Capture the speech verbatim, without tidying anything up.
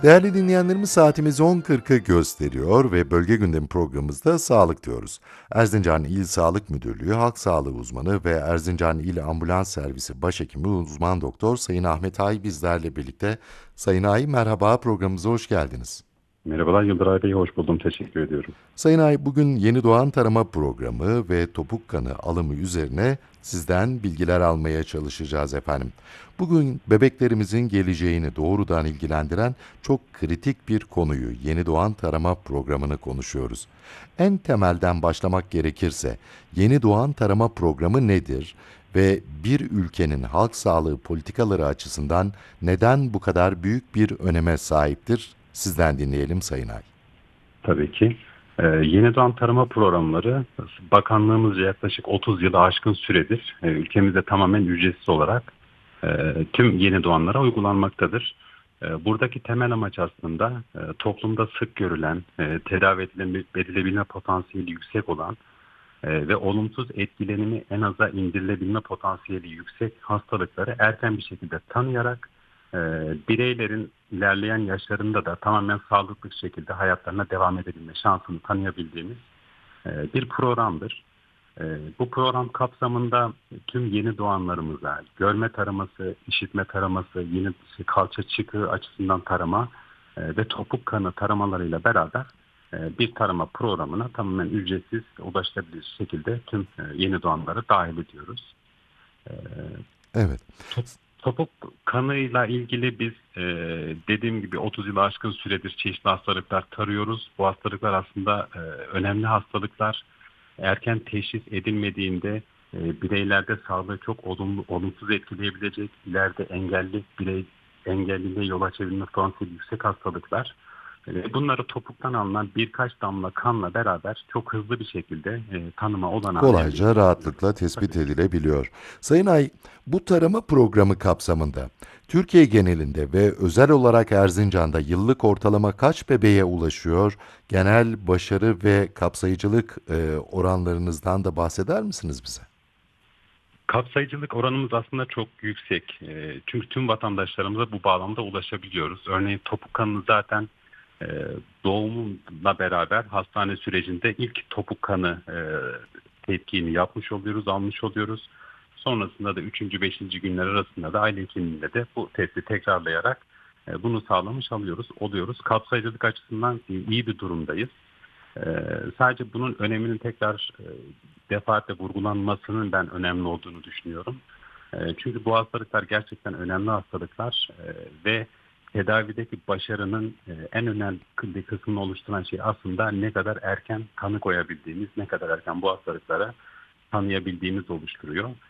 Değerli dinleyenlerimiz saatimiz on kırkı gösteriyor ve Bölge Gündemi programımızda sağlık diyoruz. Erzincan İl Sağlık Müdürlüğü Halk Sağlığı Uzmanı ve Erzincan İl Ambulans Servisi Başhekimi Uzman Doktor Sayın Ahmet Ay bizlerle birlikte. Sayın Ay merhaba, programımıza hoş geldiniz. Merhabalar Yıldıray Bey, hoş buldum. Teşekkür ediyorum. Sayın Ay, bugün yeni doğan tarama programı ve topuk kanı alımı üzerine sizden bilgiler almaya çalışacağız efendim. Bugün bebeklerimizin geleceğini doğrudan ilgilendiren çok kritik bir konuyu, yeni doğan tarama programını konuşuyoruz. En temelden başlamak gerekirse, yeni doğan tarama programı nedir ve bir ülkenin halk sağlığı politikaları açısından neden bu kadar büyük bir öneme sahiptir? Sizden dinleyelim Sayın Ay. Tabii ki. Ee, yeni doğan tarama programları bakanlığımızca yaklaşık otuz yılı aşkın süredir e, ülkemizde tamamen ücretsiz olarak e, tüm yeni doğanlara uygulanmaktadır. E, buradaki temel amaç aslında e, toplumda sık görülen, e, tedavi edileme- edilebilme potansiyeli yüksek olan e, ve olumsuz etkilenimi en aza indirilebilme potansiyeli yüksek hastalıkları erken bir şekilde tanıyarak e, bireylerin ilerleyen yaşlarında da tamamen sağlıklı bir şekilde hayatlarına devam edebilme şansını tanıyabildiğimiz e, bir programdır. E, bu program kapsamında tüm yeni doğanlarımıza görme taraması, işitme taraması, yeni işte kalça çıkığı açısından tarama e, ve topuk kanı taramalarıyla beraber e, bir tarama programına tamamen ücretsiz ulaşılabilir şekilde tüm e, yeni doğanları dahil ediyoruz. E, Evet. top- Topuk kanıyla ilgili biz e, dediğim gibi otuz yılı aşkın süredir çeşitli hastalıklar tarıyoruz. Bu hastalıklar aslında e, önemli hastalıklar. Erken teşhis edilmediğinde e, bireylerde sağlığı çok olumlu, olumsuz etkileyebilecek, ileride engelli birey engelliliğe yol açabilme potansiyeli yüksek hastalıklar. E, bunları topuktan alınan birkaç damla kanla beraber çok hızlı bir şekilde e, tanıma olanağını elde Kolayca, edebiliyoruz. rahatlıkla Tabii tespit ki. edilebiliyor. Sayın Ay, bu tarama programı kapsamında Türkiye genelinde ve özel olarak Erzincan'da yıllık ortalama kaç bebeğe ulaşıyor? Genel başarı ve kapsayıcılık e, oranlarınızdan da bahseder misiniz bize? Kapsayıcılık oranımız aslında çok yüksek. E, çünkü tüm vatandaşlarımıza bu bağlamda ulaşabiliyoruz. Örneğin topuk kanını zaten e, doğumla beraber hastane sürecinde ilk topuk kanı e, tetkikini yapmış oluyoruz, almış oluyoruz. Sonrasında da üçüncü beşinci günler arasında da aile hekimliğinde de bu testi tekrarlayarak e, bunu sağlamış alıyoruz, oluyoruz. Kapsayıcılık açısından iyi bir durumdayız. Ee, sadece bunun öneminin tekrar e, defaatle vurgulanmasının ben önemli olduğunu düşünüyorum. E, çünkü bu hastalıklar gerçekten önemli hastalıklar e, ve tedavideki başarının e, en önemli kısmını oluşturan şey aslında ne kadar erken tanı koyabildiğimiz, ne kadar erken bu hastalıklara tanıyabildiğimiz oluşturuyor.